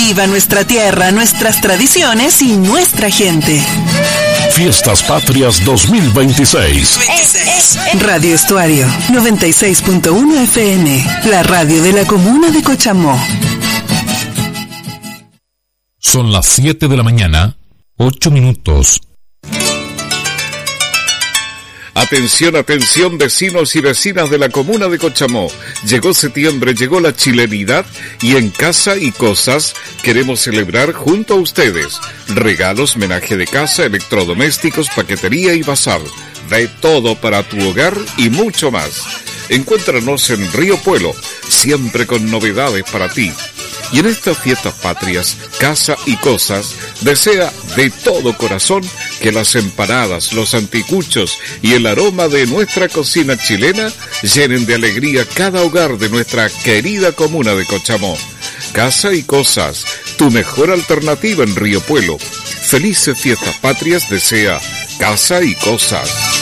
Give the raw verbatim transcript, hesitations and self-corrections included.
Viva nuestra tierra, nuestras tradiciones y nuestra gente. Fiestas Patrias dos mil veintiséis. Radio Estuario, noventa y seis punto uno F M, la radio de la comuna de Cochamó. Son las siete de la mañana, ocho minutos. Atención, atención, vecinos y vecinas de la comuna de Cochamó. Llegó septiembre, llegó la chilenidad y en Casa y Cosas queremos celebrar junto a ustedes. Regalos, menaje de casa, electrodomésticos, paquetería y bazar. De todo para tu hogar y mucho más. Encuéntranos en Río Puelo, siempre con novedades para ti. Y en estas fiestas patrias, Casa y Cosas desea de todo corazón que las empanadas, los anticuchos y el aroma de nuestra cocina chilena llenen de alegría cada hogar de nuestra querida comuna de Cochamó. Casa y Cosas, tu mejor alternativa en Río Puelo. Felices fiestas patrias desea Casa y Cosas.